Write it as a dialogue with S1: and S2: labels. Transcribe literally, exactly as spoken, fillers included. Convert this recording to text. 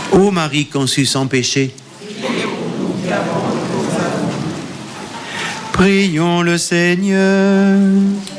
S1: Ô Marie conçue sans péché, prions le Seigneur.